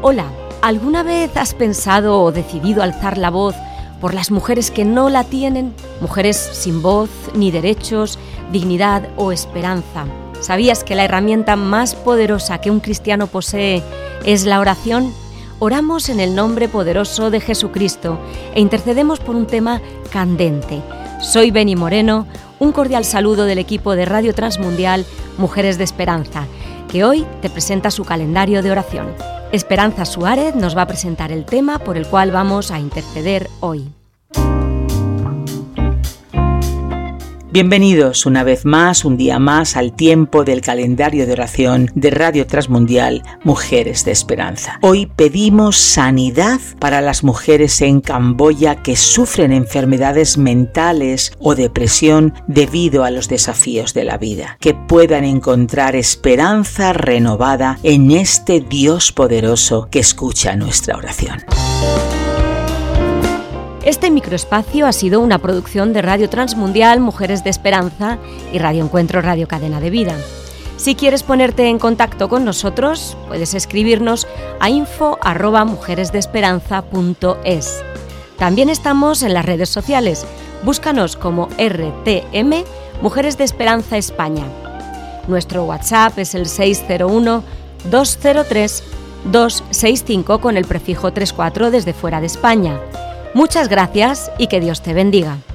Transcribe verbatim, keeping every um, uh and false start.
Hola, ¿alguna vez has pensado o decidido alzar la voz por las mujeres que no la tienen? Mujeres sin voz, ni derechos, dignidad o esperanza. ¿Sabías que la herramienta más poderosa que un cristiano posee es la oración? Oramos en el nombre poderoso de Jesucristo e intercedemos por un tema candente. Soy Beni Moreno, un cordial saludo del equipo de Radio Transmundial Mujeres de Esperanza, que hoy te presenta su calendario de oración. Esperanza Suárez nos va a presentar el tema por el cual vamos a interceder hoy. Bienvenidos una vez más, un día más, al tiempo del calendario de oración de Radio Transmundial Mujeres de Esperanza. Hoy pedimos sanidad para las mujeres en Camboya que sufren enfermedades mentales o depresión debido a los desafíos de la vida, que puedan encontrar esperanza renovada en este Dios poderoso que escucha nuestra oración. Este microespacio ha sido una producción de Radio Transmundial Mujeres de Esperanza y Radio Encuentro Radio Cadena de Vida. Si quieres ponerte en contacto con nosotros, puedes escribirnos a info arroba mujeresdeesperanza punto es. También estamos en las redes sociales. Búscanos como R T M Mujeres de Esperanza España. Nuestro WhatsApp es el seis cero uno, dos cero tres, dos seis cinco con el prefijo treinta y cuatro desde fuera de España. Muchas gracias y que Dios te bendiga.